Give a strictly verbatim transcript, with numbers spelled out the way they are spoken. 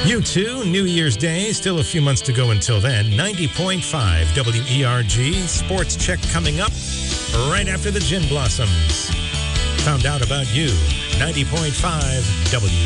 You too, New Year's Day, still a few months to go until then. ninety point five W E R G, Sports Check coming up right after the Gin Blossoms. Found out about you, ninety point five W